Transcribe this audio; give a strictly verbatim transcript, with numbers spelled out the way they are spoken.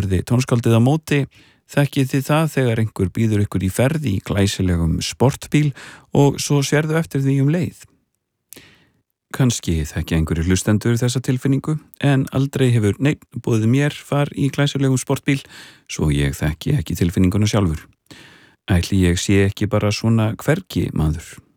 spurði tónskáldið á móti, þekkið þið það þegar einhver býður ykkur í ferð í glæsilegum sportbíl og svo sérðu eftir því um leið? Kannski þekki einhverju hlustendur þessa tilfinningu, en aldrei hefur neinn boðið mér far í glæsilegum sportbíl, svo ég þekki ekki tilfinninguna sjálfur. Ætli ég sé ekki bara svona hvergi maður.